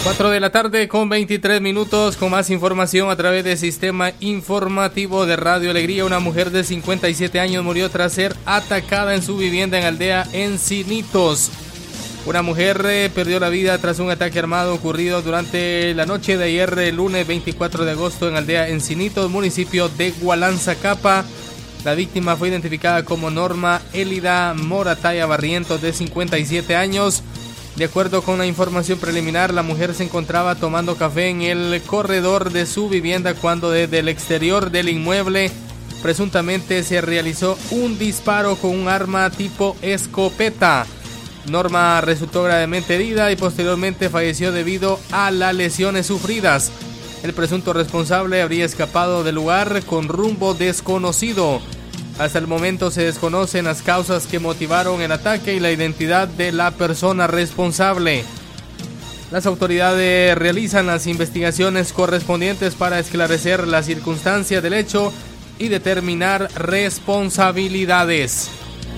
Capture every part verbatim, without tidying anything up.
cuatro de la tarde con veintitrés minutos, con más información a través del sistema informativo de Radio Alegría. Una mujer de cincuenta y siete años murió tras ser atacada en su vivienda en aldea Encinitos. Una mujer eh, perdió la vida tras un ataque armado ocurrido durante la noche de ayer, el lunes veinticuatro de agosto, en aldea Encinitos, municipio de Gualanzacapa. La víctima fue identificada como Norma Elida Morataya Barrientos, de cincuenta y siete años. De acuerdo con la información preliminar, la mujer se encontraba tomando café en el corredor de su vivienda cuando desde el exterior del inmueble presuntamente se realizó un disparo con un arma tipo escopeta. Norma resultó gravemente herida y posteriormente falleció debido a las lesiones sufridas. El presunto responsable habría escapado del lugar con rumbo desconocido. Hasta el momento se desconocen las causas que motivaron el ataque y la identidad de la persona responsable. Las autoridades realizan las investigaciones correspondientes para esclarecer las circunstancias del hecho y determinar responsabilidades.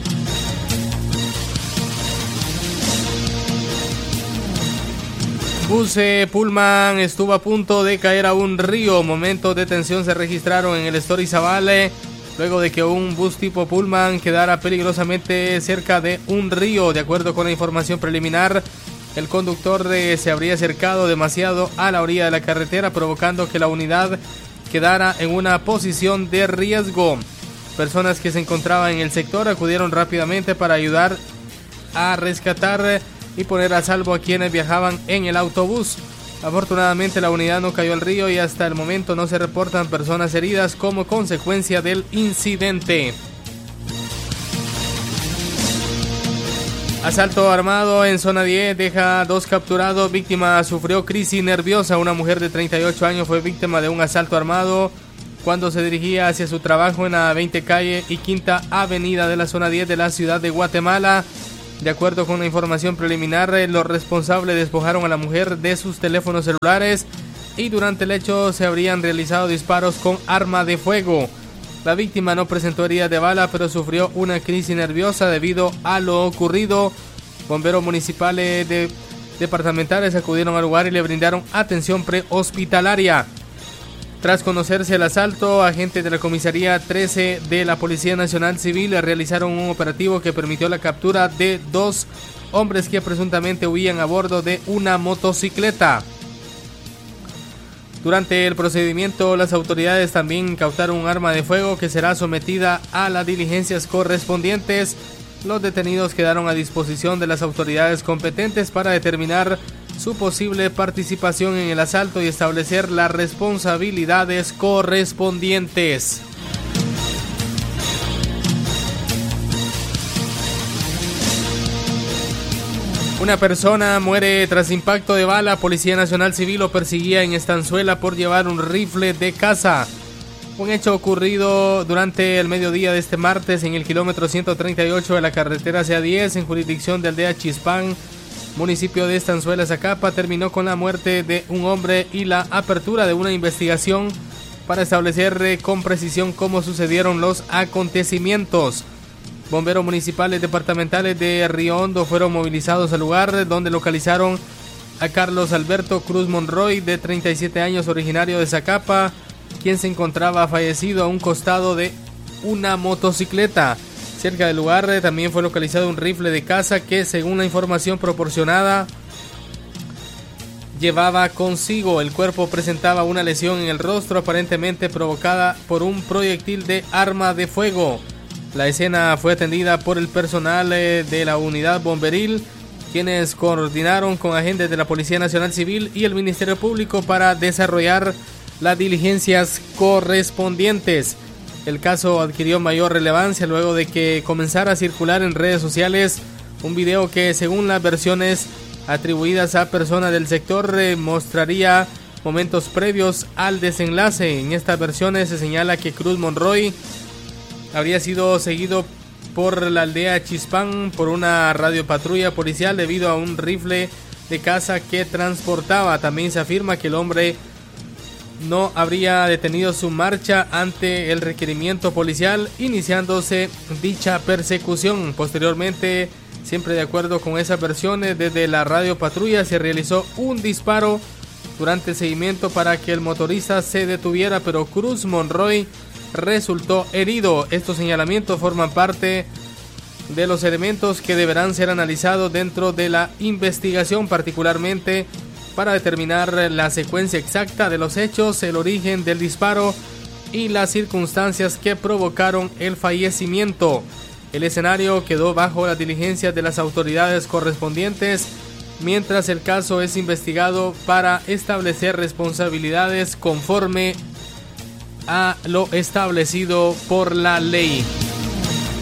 Bus eh, Pullman estuvo a punto de caer a un río. Momentos de tensión se registraron en el Estorizabal luego de que un bus tipo Pullman quedara peligrosamente cerca de un río. De acuerdo con la información preliminar, el conductor eh, se habría acercado demasiado a la orilla de la carretera, provocando que la unidad quedara en una posición de riesgo. Personas que se encontraban en el sector acudieron rápidamente para ayudar a rescatar y poner a salvo a quienes viajaban en el autobús. Afortunadamente la unidad no cayó al río y hasta el momento no se reportan personas heridas como consecuencia del incidente. Asalto armado en zona diez deja dos capturados. Víctima sufrió crisis nerviosa. Una mujer de treinta y ocho años fue víctima de un asalto armado cuando se dirigía hacia su trabajo en la veinte calle y quinta avenida de la zona diez de la ciudad de Guatemala. De acuerdo con la información preliminar, los responsables despojaron a la mujer de sus teléfonos celulares y durante el hecho se habrían realizado disparos con arma de fuego. La víctima no presentó heridas de bala, pero sufrió una crisis nerviosa debido a lo ocurrido. Bomberos municipales de, departamentales acudieron al lugar y le brindaron atención prehospitalaria. Tras conocerse el asalto, agentes de la comisaría trece de la Policía Nacional Civil realizaron un operativo que permitió la captura de dos hombres que presuntamente huían a bordo de una motocicleta. Durante el procedimiento, las autoridades también incautaron un arma de fuego que será sometida a las diligencias correspondientes. Los detenidos quedaron a disposición de las autoridades competentes para determinar su posible participación en el asalto y establecer las responsabilidades correspondientes. Una persona muere tras impacto de bala. Policía Nacional Civil lo perseguía en Estanzuela por llevar un rifle de caza. Un hecho ocurrido durante el mediodía de este martes en el kilómetro ciento treinta y ocho de la carretera C A diez en jurisdicción de aldea Chispán, municipio de Estanzuela, Zacapa, terminó con la muerte de un hombre y la apertura de una investigación para establecer con precisión cómo sucedieron los acontecimientos. Bomberos municipales departamentales de Río Hondo fueron movilizados al lugar, donde localizaron a Carlos Alberto Cruz Monroy, de treinta y siete años, originario de Zacapa, quien se encontraba fallecido a un costado de una motocicleta. Cerca del lugar eh, también fue localizado un rifle de caza que, según la información proporcionada, llevaba consigo. El cuerpo presentaba una lesión en el rostro aparentemente provocada por un proyectil de arma de fuego. La escena fue atendida por el personal eh, de la unidad bomberil, quienes coordinaron con agentes de la Policía Nacional Civil y el Ministerio Público para desarrollar las diligencias correspondientes. El caso adquirió mayor relevancia luego de que comenzara a circular en redes sociales un video que, según las versiones atribuidas a personas del sector, eh, mostraría momentos previos al desenlace. En estas versiones se señala que Cruz Monroy habría sido seguido por la aldea Chispán por una radiopatrulla policial debido a un rifle de caza que transportaba. También se afirma que el hombre no habría detenido su marcha ante el requerimiento policial, iniciándose dicha persecución. Posteriormente Siempre de acuerdo con esas versiones, desde la radio patrulla se realizó un disparo durante el seguimiento para que el motorista se detuviera, pero Cruz Monroy resultó herido. Estos señalamientos forman parte de los elementos que deberán ser analizados dentro de la investigación, particularmente para determinar la secuencia exacta de los hechos, el origen del disparo y las circunstancias que provocaron el fallecimiento. El escenario quedó bajo las diligencias de las autoridades correspondientes, mientras el caso es investigado para establecer responsabilidades conforme a lo establecido por la ley.